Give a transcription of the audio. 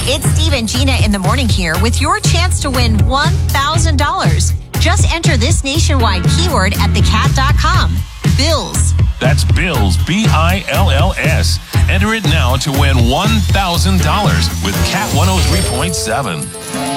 It's Steve and Gina in the morning here with your chance to win $1,000. Just enter this nationwide keyword at thecat.com. Bills. That's Bills, B-I-L-L-S. Enter it now to win $1,000 with Cat 103.7.